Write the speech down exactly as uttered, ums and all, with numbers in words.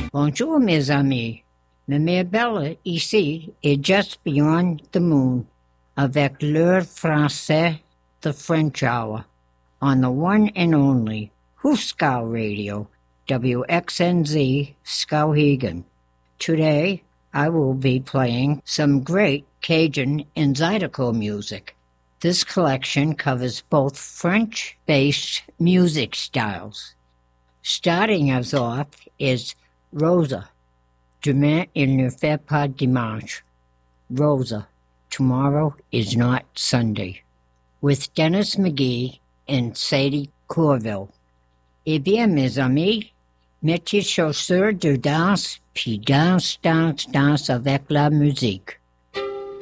Bonjour mes amis, ma mère belle ici est just beyond the moon avec l'heure français, the French hour, on the one and only Huskow Radio, W X N Z Skowhegan. Today I will be playing some great Cajun and Zydeco music. This collection covers both French-based music styles. Starting us off is Rosa, Demain il ne fait pas dimanche. Rosa, Tomorrow is not Sunday, with Dennis McGee and Sadie Corville. Eh bien, mes amis, mettez chaussures de danse, puis danse, danse, danse avec la musique.